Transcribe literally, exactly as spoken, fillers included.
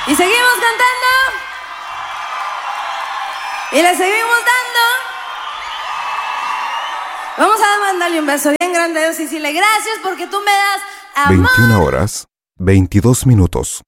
Y seguimos cantando. Y le seguimos dando. Vamos a mandarle un beso bien grande a Dios y decirle gracias porque tú me das amor. veintiuna horas, veintidós minutos.